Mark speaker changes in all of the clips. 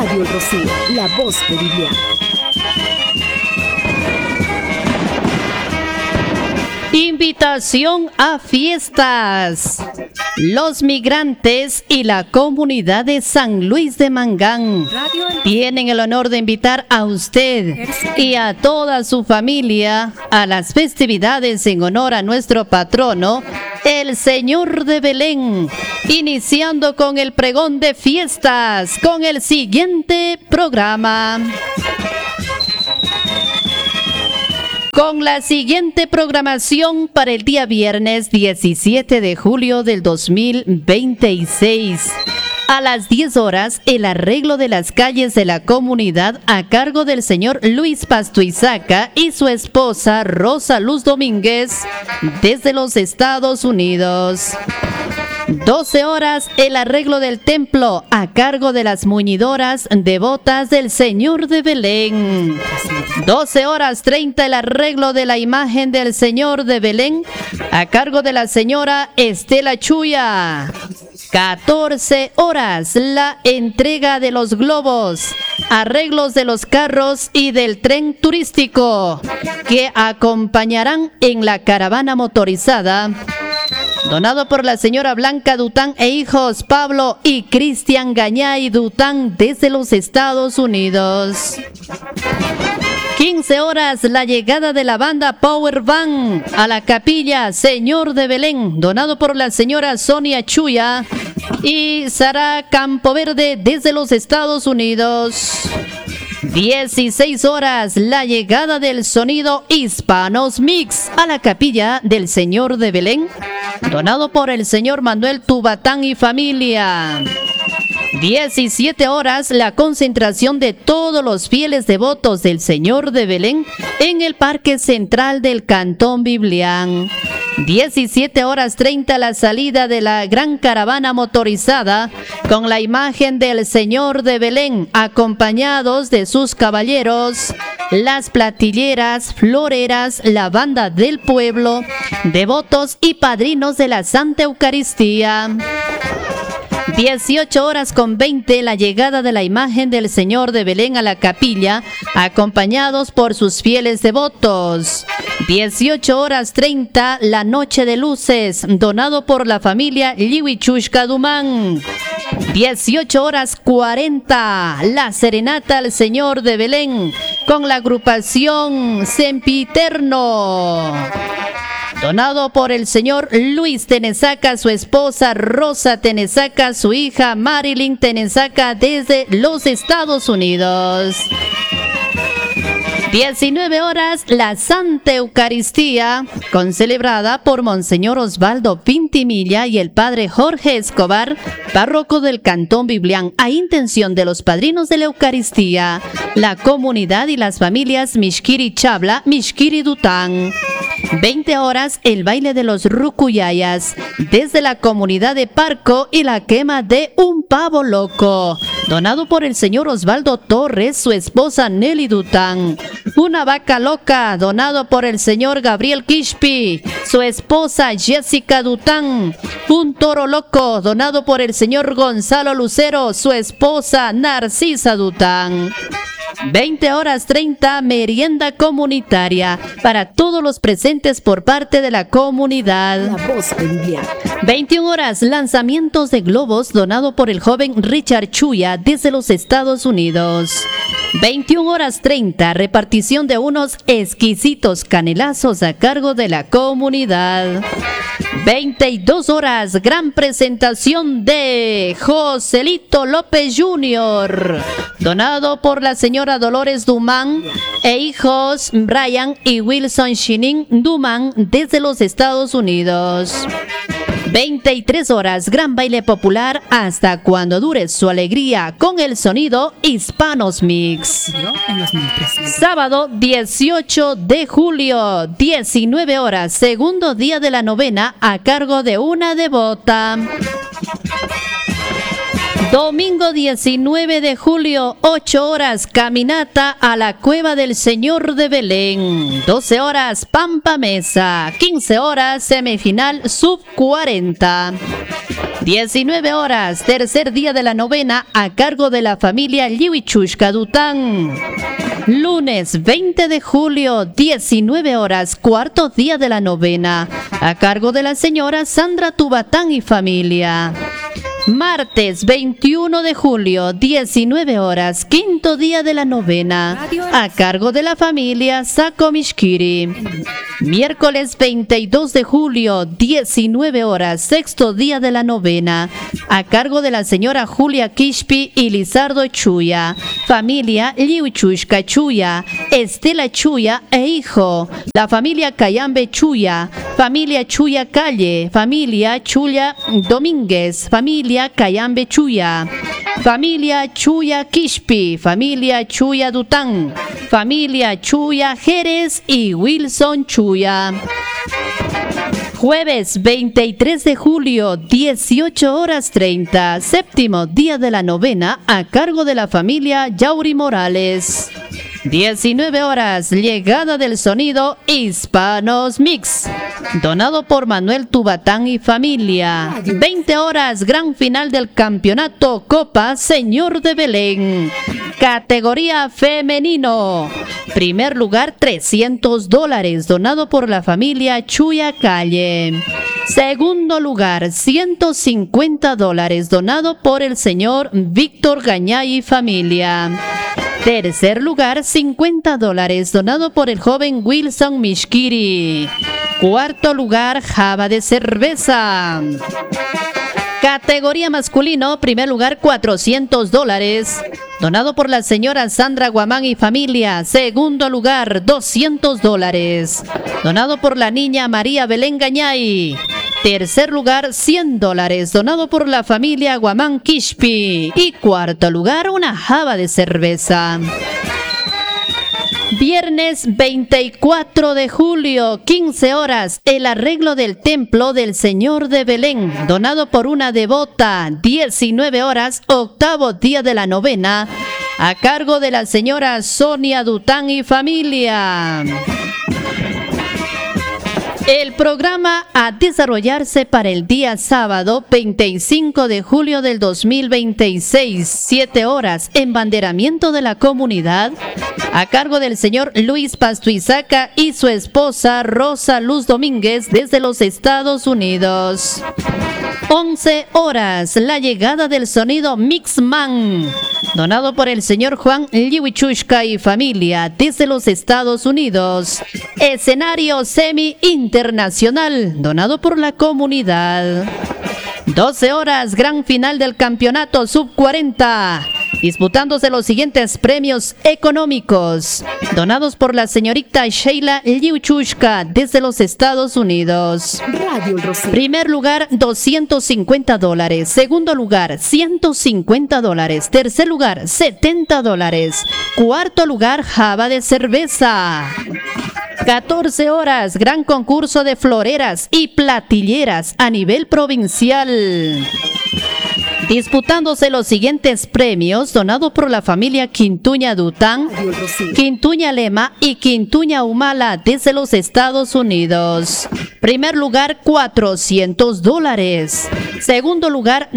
Speaker 1: Radio El Rocío, la voz de Vivian.
Speaker 2: Invitación a fiestas. Los migrantes y la comunidad de San Luis de Mangán tienen el honor de invitar a usted y a toda su familia a las festividades en honor a nuestro patrono, el Señor de Belén, iniciando con el pregón de fiestas con el siguiente programa. Con la siguiente programación para el día viernes 17 de julio del 2026. A las 10 horas, el arreglo de las calles de la comunidad a cargo del señor Luis Pastuizaca y su esposa Rosa Luz Domínguez desde los Estados Unidos. 12 horas, el arreglo del templo a cargo de las muñidoras devotas del Señor de Belén. 12 horas 30, el arreglo de la imagen del Señor de Belén a cargo de la señora Estela Chuya. 14 horas, la entrega de los globos, arreglos de los carros y del tren turístico que acompañarán en la caravana motorizada, donado por la señora Blanca Dután e hijos Pablo y Cristian Gañay Dután desde los Estados Unidos. 15 horas, la llegada de la banda Power Band a la capilla Señor de Belén, donado por la señora Sonia Chuya y Sara Campoverde desde los Estados Unidos. 16 horas, la llegada del sonido Hispanos Mix a la capilla del Señor de Belén, donado por el señor Manuel Tubatán y familia. 17 horas, la concentración de todos los fieles devotos del Señor de Belén en el Parque Central del Cantón Biblián. 17 horas 30, la salida de la gran caravana motorizada con la imagen del Señor de Belén, acompañados de sus caballeros, las platilleras, floreras, la banda del pueblo, devotos y padrinos de la Santa Eucaristía. 18 horas con 20, la llegada de la imagen del Señor de Belén a la capilla, acompañados por sus fieles devotos. 18 horas 30, la noche de luces, donado por la familia Liwichushka Dumán. 18 horas 40, la serenata al Señor de Belén, con la agrupación Sempiterno, donado por el señor Luis Tenesaca, su esposa Rosa Tenesaca, su hija Marilyn Tenesaca desde los Estados Unidos. 19 horas, la Santa Eucaristía, concelebrada por Monseñor Osvaldo Pintimilla y el padre Jorge Escobar, párroco del Cantón Biblián, a intención de los padrinos de la Eucaristía, la comunidad y las familias Mishkiri Chabla, Mishkiri Dután. 20 horas, el baile de los Rucuyayas, desde la comunidad de Parco y la quema de un pavo loco, donado por el señor Osvaldo Torres, su esposa Nelly Dután. Una vaca loca, donado por el señor Gabriel Kishpi, su esposa Jessica Dután. Un toro loco, donado por el señor Gonzalo Lucero, su esposa Narcisa Dután. 20 horas 30, merienda comunitaria para todos los presentes por parte de la comunidad.
Speaker 1: La voz de Vivian.
Speaker 2: 21 horas, lanzamientos de globos donado por el joven Richard Chuya desde los Estados Unidos. 21 horas 30, repartición de unos exquisitos canelazos a cargo de la comunidad. 22 horas, gran presentación de Joselito López Jr., donado por la señora Dolores Dumán e hijos Brian y Wilson Shinin Dumán desde los Estados Unidos. 23 horas, gran baile popular hasta cuando dure su alegría con el sonido Hispanos Mix. Sábado 18 de julio, 19 horas, segundo día de la novena a cargo de una devota. Domingo 19 de julio, 8 horas, caminata a la Cueva del Señor de Belén. 12 horas, Pampa Mesa. 15 horas, semifinal sub 40. 19 horas, tercer día de la novena a cargo de la familia Liwichushka Dután. Lunes 20 de julio, 19 horas, cuarto día de la novena a cargo de la señora Sandra Tubatán y familia. Martes 21 de julio, 19 horas, quinto día de la novena, a cargo de la familia Sakomishkiri. Miércoles 22 de julio, 19 horas, sexto día de la novena, a cargo de la señora Julia Kishpi y Lizardo Chuya. Familia Liwichushka Chuya, Estela Chuya e hijo. La familia Cayambe Chuya, familia Chuya Calle, familia Chuya Domínguez, familia Cayambe Chuya, familia Chuya Kishpi, familia Chuya Dután, familia Chuya Jerez y Wilson Chuya. Jueves 23 de julio, 18 horas 30, séptimo día de la novena a cargo de la familia Yauri Morales. 19 horas, llegada del sonido Hispanos Mix, donado por Manuel Tubatán y familia. 20 horas, gran final del campeonato Copa Señor de Belén. Categoría femenino. Primer lugar, $300, donado por la familia Chuya Calle. Segundo lugar, $150, donado por el señor Víctor Gañay y familia. Tercer lugar, $50, donado por el joven Wilson Mishkiri. Cuarto lugar, java de cerveza. Categoría masculino, primer lugar, $400, donado por la señora Sandra Guamán y familia. Segundo lugar, $200, donado por la niña María Belén Gañay. Tercer lugar, $100, donado por la familia Guamán Kishpi. Y cuarto lugar, una java de cerveza. Viernes 24 de julio, 15 horas, el arreglo del templo del Señor de Belén, donado por una devota. 19 horas, octavo día de la novena, a cargo de la señora Sonia Dután y familia. El programa a desarrollarse para el día sábado 25 de julio del 2026, 7 horas, embanderamiento de la comunidad, a cargo del señor Luis Pastuizaca y su esposa Rosa Luz Domínguez desde los Estados Unidos. 11 horas, la llegada del sonido Mixman, donado por el señor Juan Liwichushka y familia desde los Estados Unidos. Escenario semi-internacional, donado por la comunidad. 12 horas, gran final del campeonato sub-40, disputándose los siguientes premios económicos, donados por la señorita Sheila Liwichushka desde los Estados Unidos.
Speaker 1: Radio El Rocío.
Speaker 2: Primer lugar, $250. Segundo lugar, $150. Tercer lugar, $70. Cuarto lugar, java de cerveza. 14 horas, gran concurso de floreras y platilleras a nivel provincial, disputándose los siguientes premios, donados por la familia Quintuña Dután,
Speaker 1: Radio El Rocío.
Speaker 2: Quintuña Lema y Quintuña Humala desde los Estados Unidos. Primer lugar, $400. Segundo lugar,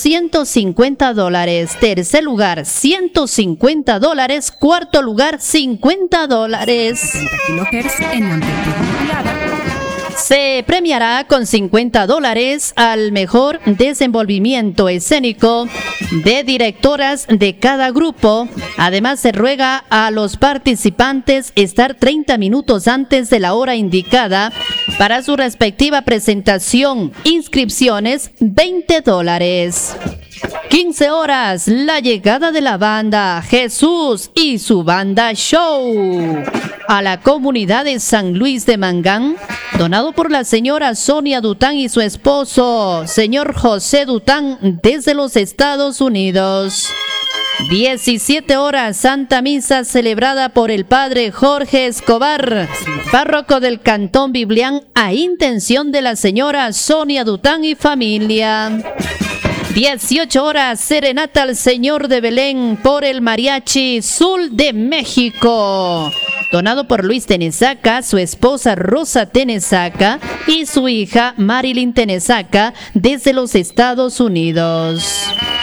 Speaker 2: $250. Tercer lugar, $150. Cuarto lugar, $50.
Speaker 1: 30 kHz en amplitud modulada.
Speaker 2: Se premiará con $50 al mejor desenvolvimiento escénico de directoras de cada grupo. Además, se ruega a los participantes estar 30 minutos antes de la hora indicada para su respectiva presentación. Inscripciones, $20. 15 horas, la llegada de la banda Jesús y su banda Show a la comunidad de San Luis de Mangán, donado por la señora Sonia Dután y su esposo, señor José Dután, desde los Estados Unidos. 17 horas, Santa Misa celebrada por el padre Jorge Escobar, párroco del Cantón Biblián, a intención de la señora Sonia Dután y familia. 18 horas, serenata al Señor de Belén por el Mariachi Sul de México. Donado por Luis Tenesaca, su esposa Rosa Tenesaca y su hija Marilyn Tenesaca desde los Estados Unidos.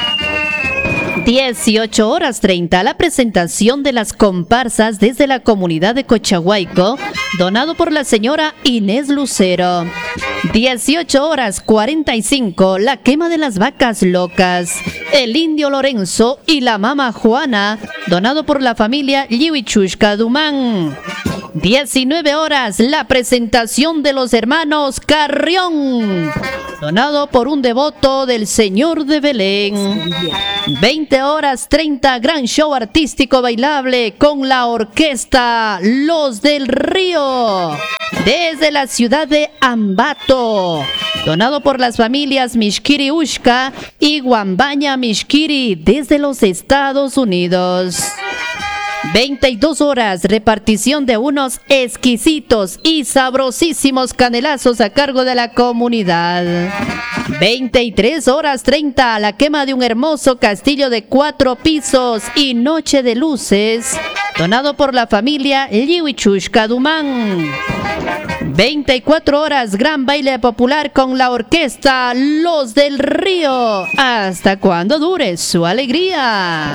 Speaker 2: 18 horas 30, la presentación de las comparsas desde la comunidad de Cochahuayco, donado por la señora Inés Lucero. 18 horas 45, la quema de las vacas locas, el indio Lorenzo y la mama Juana, donado por la familia Liwichushka Dumán. 19 horas, la presentación de los hermanos Carrión, donado por un devoto del Señor de Belén. 20 horas 30, gran show artístico bailable con la orquesta Los del Río, desde la ciudad de Ambato, donado por las familias Mishkiri Ushka y Guambaña Mishkiri desde los Estados Unidos. 22 horas, repartición de unos exquisitos y sabrosísimos canelazos a cargo de la comunidad. 23 horas 30, la quema de un hermoso castillo de 4 pisos y noche de luces, donado por la familia Liwichushka Dumán. 24 horas, gran baile popular con la orquesta Los del Río, hasta cuando dure su alegría.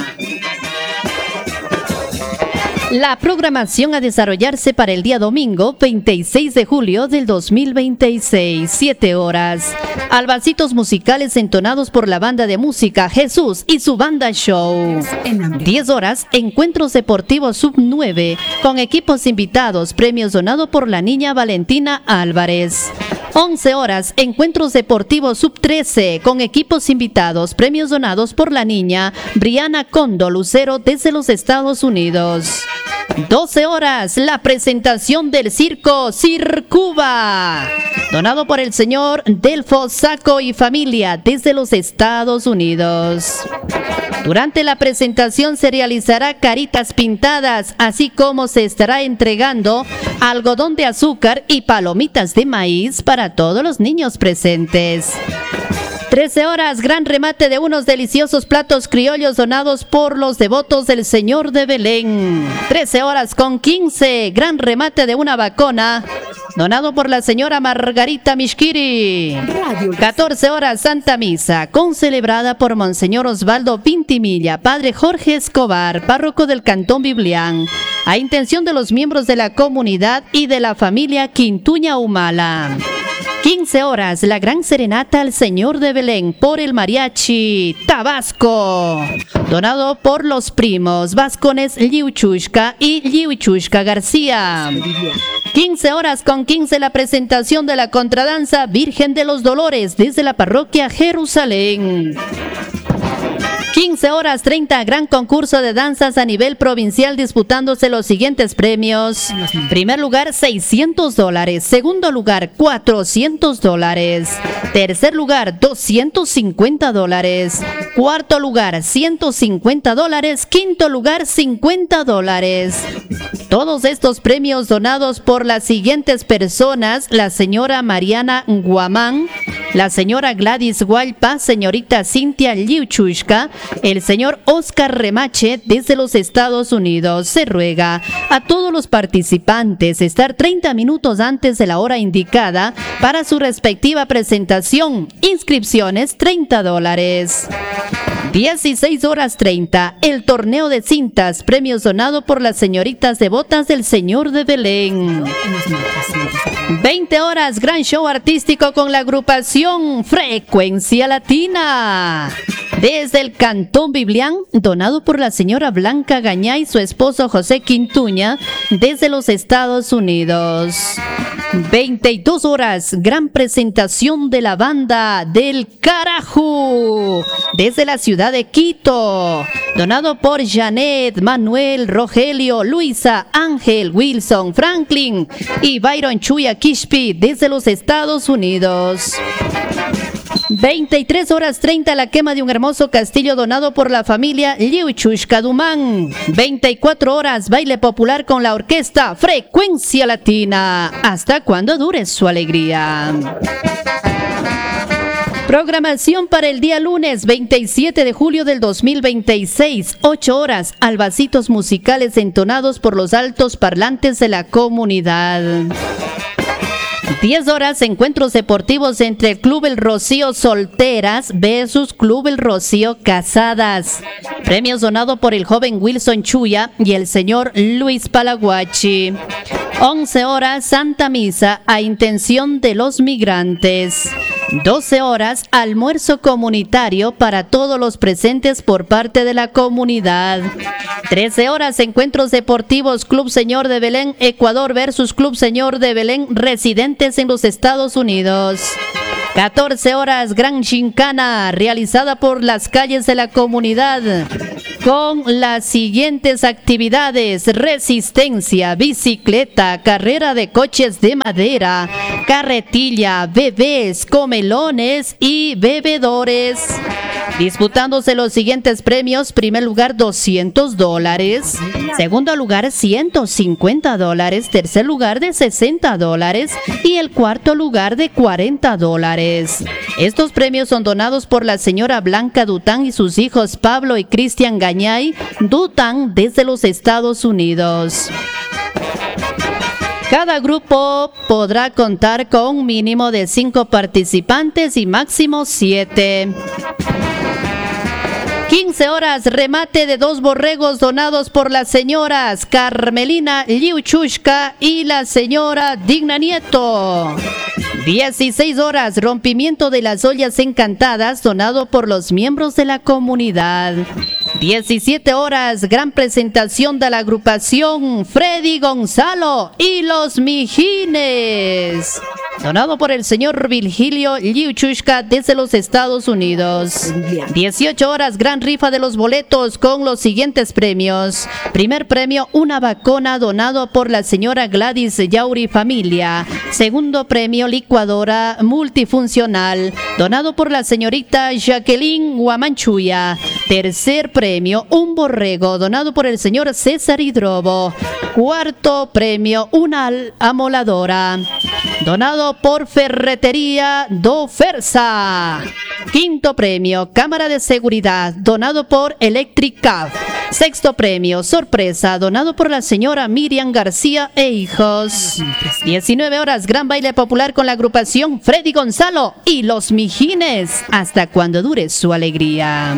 Speaker 2: La programación a desarrollarse para el día domingo 26 de julio del 2026, 7 horas. Albacitos musicales entonados por la banda de música Jesús y su banda show. 10 horas, encuentros deportivos sub 9 con equipos invitados, premios donados por la niña Valentina Álvarez. 11 horas, encuentros deportivos sub 13 con equipos invitados, premios donados por la niña Briana Condo Lucero desde los Estados Unidos. 12 horas, la presentación del circo Circuba, donado por el señor Delfo Saco y familia desde los Estados Unidos. Durante la presentación se realizará caritas pintadas, así como se estará entregando algodón de azúcar y palomitas de maíz para todos los niños presentes. 13 horas, gran remate de unos deliciosos platos criollos donados por los devotos del Señor de Belén. 13 horas con 15, gran remate de una vacona, donado por la señora Margarita Mishkiri. 14 horas, Santa Misa, concelebrada por Monseñor Osvaldo Pintimilla, Padre Jorge Escobar, párroco del Cantón Biblián, a intención de los miembros de la comunidad y de la familia Quintuña Humala. 15 horas, la gran serenata al Señor de Belén por el Mariachi Tabasco, donado por los primos Vascones Liwichushka y Liwichushka García. 15 horas con 15, la presentación de la contradanza Virgen de los Dolores desde la parroquia Jerusalén. 15 horas 30, gran concurso de danzas a nivel provincial disputándose los siguientes premios. Primer lugar, $600. Segundo lugar, $400. Tercer lugar, $250. Cuarto lugar, $150. Quinto lugar, $50. Todos estos premios donados por las siguientes personas: la señora Mariana Guamán, la señora Gladys Hualpa, señorita Cintia Liuchushka, el señor Oscar Remache desde los Estados Unidos. Se ruega a todos los participantes estar 30 minutos antes de la hora indicada para su respectiva presentación. Inscripciones $30. 16 horas 30, el torneo de cintas, premios donado por las señoritas devotas del Señor de Belén. 20 horas, gran show artístico con la agrupación Frecuencia Latina. Desde el Cantón Biblián, donado por la señora Blanca Gañá y su esposo José Quintuña, desde los Estados Unidos. 22 horas, gran presentación de la banda del Carajú, desde la ciudad de Quito, donado por Janet, Manuel, Rogelio, Luisa, Ángel, Wilson, Franklin y Byron Chuya Kishpi, desde los Estados Unidos. 23 horas 30, la quema de un hermoso castillo donado por la familia Liuchushka Dumán. 24 horas, baile popular con la orquesta Frecuencia Latina, hasta cuando dure su alegría. Programación para el día lunes 27 de julio del 2026, 8 horas, albacitos musicales entonados por los altos parlantes de la comunidad. 10 horas, encuentros deportivos entre el Club El Rocío Solteras versus Club El Rocío Casadas. Premios donados por el joven Wilson Chuya y el señor Luis Palaguachi. 11 horas, Santa Misa a intención de los migrantes. 12 horas, almuerzo comunitario para todos los presentes por parte de la comunidad. 13 horas, encuentros deportivos Club Señor de Belén, Ecuador versus Club Señor de Belén, residentes en los Estados Unidos. 14 horas, gran gincana realizada por las calles de la comunidad con las siguientes actividades: resistencia, bicicleta, carrera de coches de madera, carretilla, bebés, comelones y bebedores. Disputándose los siguientes premios: primer lugar $200, segundo lugar $150, tercer lugar de $60 y el cuarto lugar de $40. Estos premios son donados por la señora Blanca Dután y sus hijos Pablo y Cristian Gañay Dután desde los Estados Unidos. Cada grupo podrá contar con un mínimo de 5 participantes y máximo 7. 15 horas, remate de 2 borregos donados por las señoras Carmelina Liuchushka y la señora Digna Nieto. 16 horas, rompimiento de las ollas encantadas donado por los miembros de la comunidad. 17 horas, gran presentación de la agrupación Freddy Gonzalo y los Mijines, donado por el señor Virgilio Liuchushka desde los Estados Unidos. 18 horas, gran rifa de los boletos con los siguientes premios. Primer premio, una vacuna donado por la señora Gladys Yauri Familia. Segundo premio, licuadora multifuncional, donado por la señorita Jacqueline Guamanchuya. Tercer premio, un borrego, donado por el señor César Hidrobo. Cuarto premio, una amoladora, donado por Ferretería Do Fersa. Quinto premio, cámara de seguridad, donado por Electric Cab. Sexto premio, sorpresa, donado por la señora Miriam García e hijos. 19 horas, gran baile popular con la agrupación Freddy Gonzalo y los Mijines, hasta cuando dure su alegría.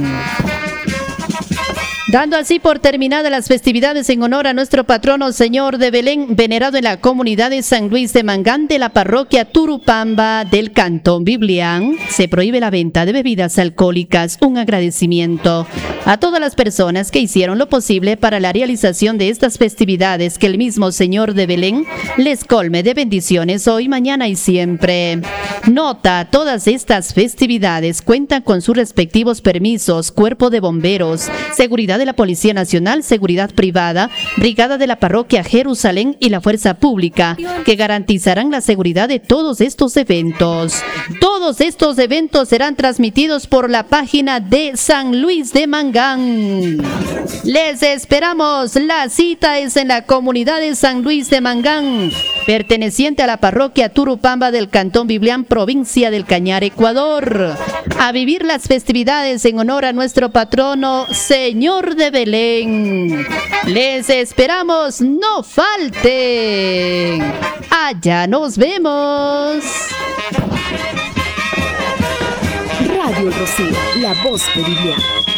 Speaker 2: Dando así por terminadas las festividades en honor a nuestro patrono Señor de Belén, venerado en la comunidad de San Luis de Mangán de la parroquia Turupamba del Cantón Biblián, se prohíbe la venta de bebidas alcohólicas. Un agradecimiento a todas las personas que hicieron lo posible para la realización de estas festividades. Que el mismo Señor de Belén les colme de bendiciones hoy, mañana y siempre. Nota: todas estas festividades cuentan con sus respectivos permisos, cuerpo de bomberos, seguridad de la Policía Nacional, seguridad privada, brigada de la parroquia Jerusalén y la fuerza pública, que garantizarán la seguridad de todos estos eventos. Todos estos eventos serán transmitidos por la página de San Luis de Mangán. Les esperamos. La cita es en la comunidad de San Luis de Mangán, perteneciente a la parroquia Turupamba del Cantón Biblián, provincia del Cañar, Ecuador. A vivir las festividades en honor a nuestro patrono Señor de Belén. Les esperamos, no falten. Allá nos vemos.
Speaker 1: Radio El Rocío, la voz de Biblián.